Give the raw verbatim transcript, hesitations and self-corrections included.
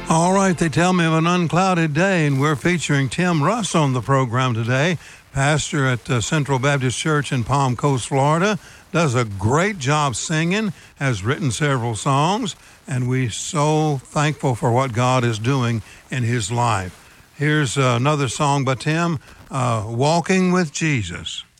All right, they tell me of an unclouded day, and we're featuring Tim Russ on the program today, pastor at uh, Central Baptist Church in Palm Coast, Florida. Does a great job singing, has written several songs, and we're so thankful for what God is doing in his life. Here's uh, another song by Tim, uh, Walking with Jesus.